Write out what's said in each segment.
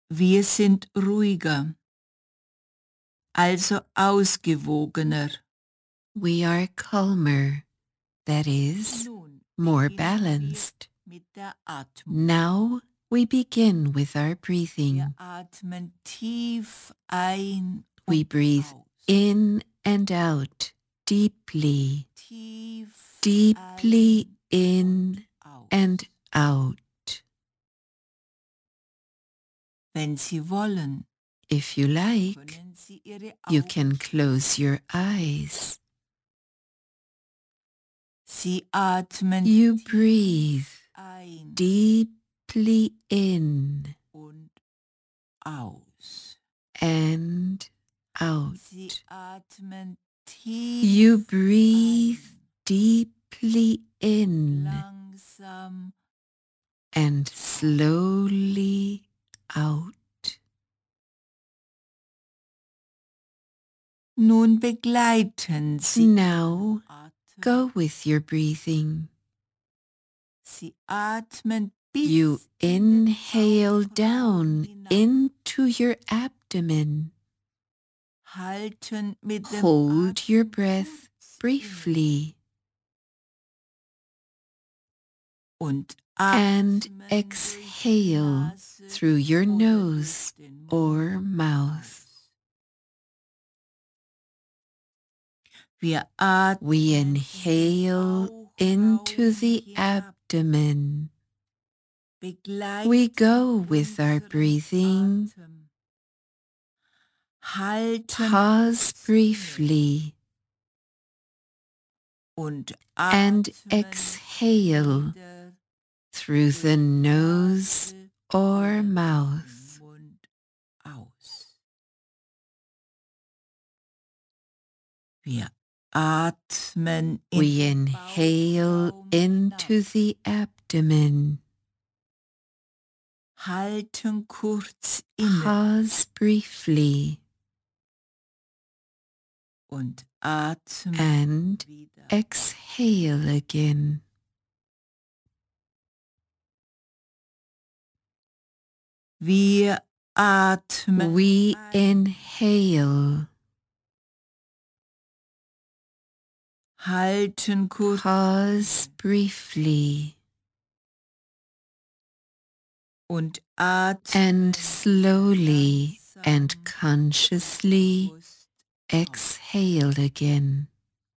Wir sind ruhiger, also ausgewogener. We are calmer, that is, Nun more beginnen wir balanced. mit der Atmung. Now we begin with our Wir breathing. atmen tief ein We und breathe aus. in and out deeply, Tief deeply ein in aus. and out. Wenn Sie wollen, If you like, können Sie Ihre you Augen can close your eyes. Sie atmen You tief breathe ein deeply in und aus. and out. Sie atmen tief You breathe ein, deeply in langsam and slowly out. Nun begleiten Sie Now Ihren Atem. go with your breathing. Sie atmen bis You in den inhale Bauchraum down hinein. into your abdomen. Halten mit dem Hold your Atem breath kurz inne briefly und and atmen durch die exhale Nase through your oder nose durch den Mund or mouth. aus. Wir We atmen in den inhale into Bauchraum the hinab. abdomen. We Begleiten go with our unseren breathing. Atem. Halten Pause kurz inne briefly und and atmen exhale wieder through durch the die nose Nase or oder den mouth. Mund aus. Wir atmen in We den inhale Bauchraum into hinab. the abdomen. Halten kurz inne Pause briefly und atmen and wieder. exhale again. Wir atmen We ein, inhale, halten kurz pause inne briefly, und and atmen slowly and langsam consciously bewusst aus. exhale again.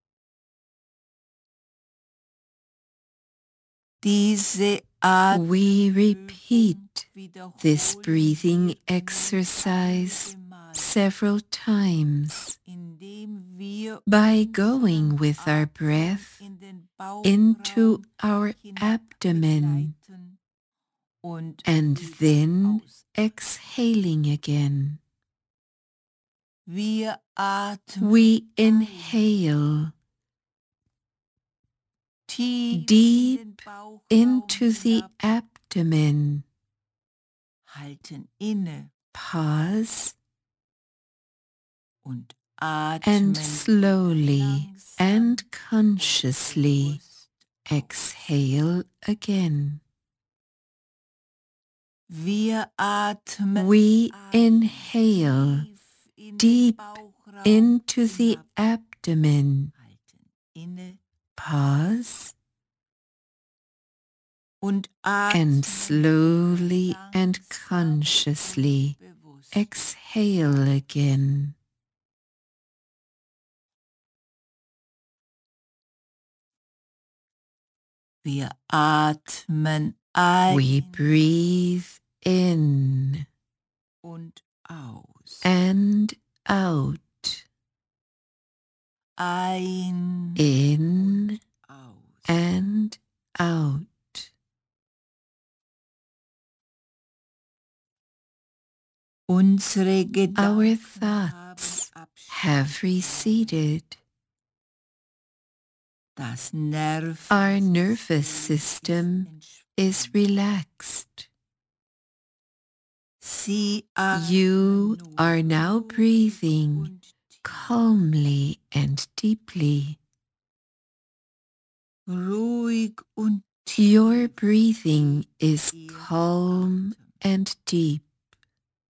Diese We Atemübung repeat this wiederholen breathing wir nun exercise einige Male, several times indem wir by unseren going with our Atem breath in den into Bauchraum our hinab abdomen begleiten und and wieder then aus. exhaling again. Wir atmen We ein, inhale tief in deep den Bauchraum into the hinab, abdomen. halten inne Pause und and atmen slowly langsam and und consciously bewusst aus. exhale again. Wir atmen We ein, inhale tief in den deep Bauchraum into the hinab, abdomen. halten inne Pause und and atmen slowly wieder and langsam consciously und bewusst. exhale again. Wir atmen We ein breathe in und aus. and out, Ein in und aus. and out. Unsere Our Gedanken thoughts haben have receded. Das Our nervous system is entspannt. relaxed. Sie You atmen are now ruhig breathing und tief. calmly and deeply. Ruhig und Your tief breathing geht is Ihr calm Atem. and deep.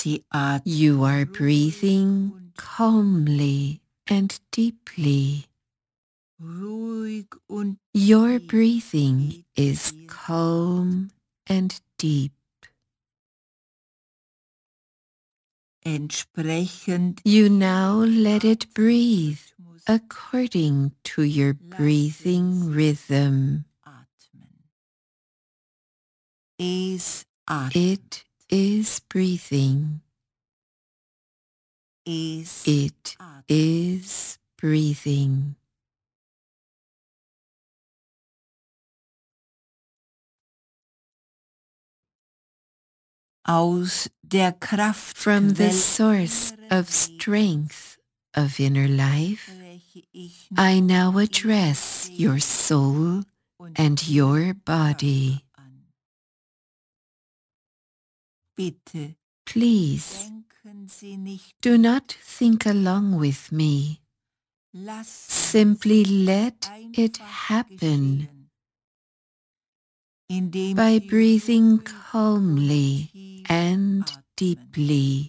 Sie atmen You are ruhig breathing und calmly and deeply. ruhig und Your tief breathing geht is Ihr calm and deep. Entsprechend You now let it breathe Atemrhythmus according to your lassen breathing Sie rhythm. atmen. Es atmet. It is breathing. Es It atmet. is breathing. Aus der From the Kraftquelle source inneren of Lebens strength of inner life, spreche ich I nun now Ihre address your Seele soul und and your Ihren body. Körper an. Bitte Please denken Sie nicht do not think along with me. Lassen Simply Sie es let it einfach happen geschehen, indem by Sie breathing ruhig calmly und tief and atmen. deeply.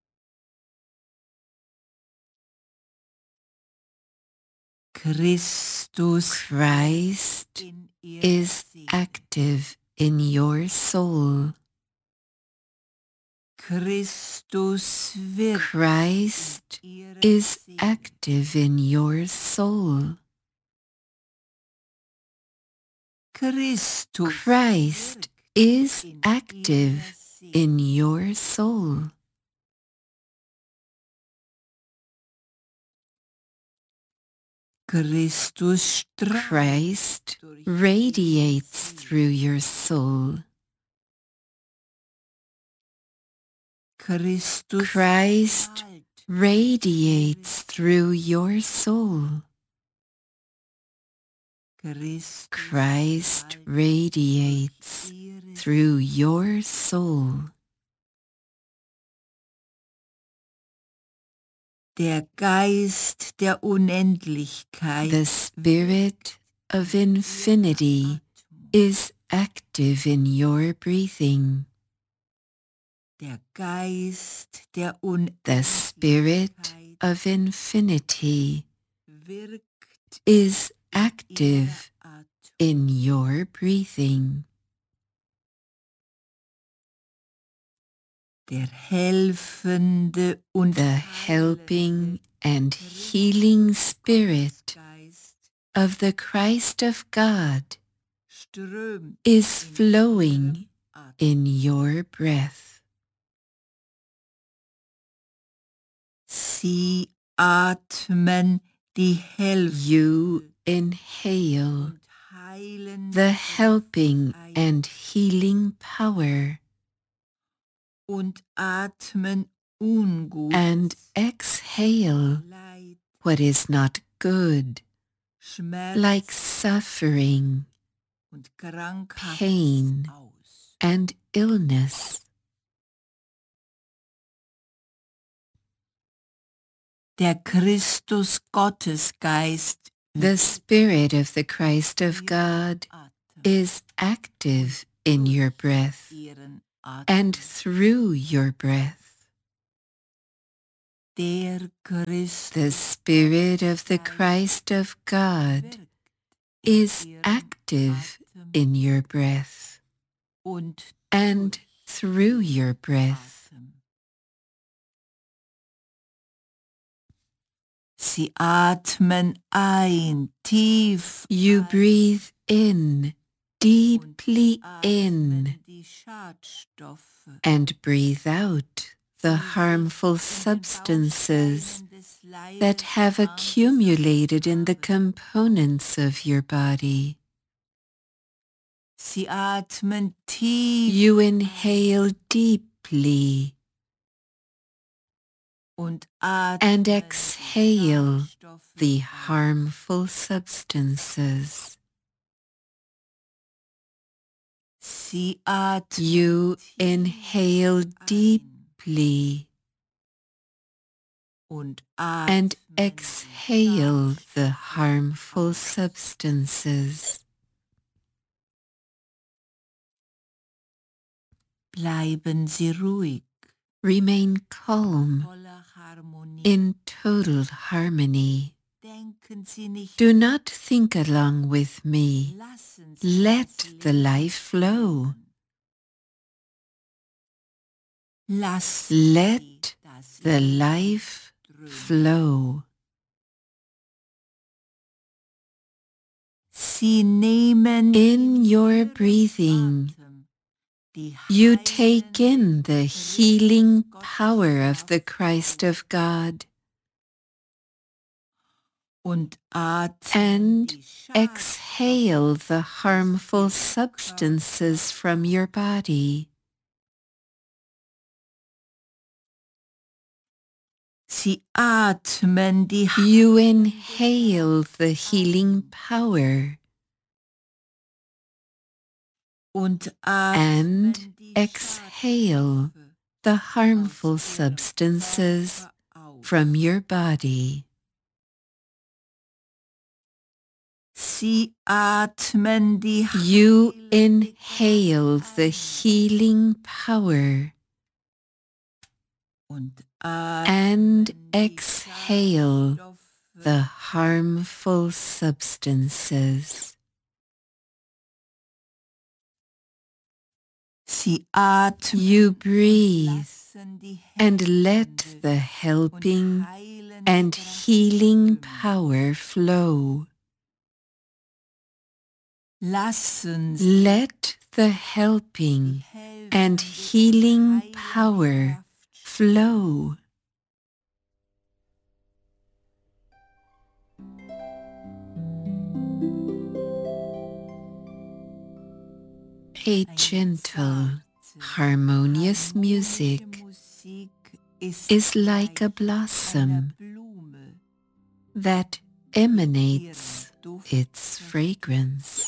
Christ in Ihrer is Seele. active in your soul. Christus wirkt Christ in Ihrer is Seele. active in your soul. Christus Christ wirkt is in active Ihrer Seele. in your soul. Christus strahlt Christ durch radiates Ihre Seele. through your soul. Christus Christ strahlt radiates through your soul. Christus Christ strahlt radiates durch Ihre through your soul. Der Geist der Unendlichkeit The Spirit of Infinity is active in your breathing. Der Geist der The Spirit Unendlichkeit of Infinity wirkt is in active Ihrer Atmung. in your breathing. Der helfende und The helping and healing Spirit Geist of the Christ of God strömt is in flowing Ihrem Atem. in your breath. Sie atmen die You helfende inhale und heilende the Kraft helping ein and healing power und atmen Ungutes, and exhale Leid, what is not good, Schmerz like suffering, und Krankheit pain, aus. and illness. Der Christus Gottesgeist The Spirit of the Christ of God is active in your breath Ihren and Atem. through your breath. Der Christus The Spirit of the Christ of God wirkt is Ihren active Atem in your breath und and durch through your breath. Atem. Sie atmen ein, tief You ein breathe in, deeply und in, atmen die Schadstoffe, and breathe out the die harmful sich in den substances Bausteinen des Leibes that have accumulated in the angesammelt components of your body. Sie atmen tief You inhale deeply und and atmen exhale die Schadstoffe the aus. harmful substances. Sie atmen You tief inhale ein deeply und and atmen die exhale the Schadstoffe harmful aus. substances. Bleiben Sie ruhig. remain calm voller Harmonie. in total harmony. Denken Sie nicht, Do not think along with me. lassen Sie Let das the Leben life flow. Lassen Let Sie das the Leben life strömen. flow. Sie nehmen In your Ihrem breathing, Atem die you take heilende in the healing Gottes power of the Kraft Christ auf of God und atmen and die exhale Schadstoffe the harmful substances from your body. Sie atmen die You heilende inhale the Kraft healing ein power und and atmen die exhale Schadstoffe the aus harmful Ihrem substances Körper aus. from your body. Sie atmen die You heilende inhale Kraft the ein healing power und and atmen die exhale Schadstoffe the harmful substances. Sie atmen You und breathe lassen die and let helfende the und helping heilende and Kraft healing strömen. power flow. Lassen Sie Let the die helping and helfende healing und heilende power Kraft strömen. flow. A gentle, harmonious music is like a blossom that emanates its fragrance.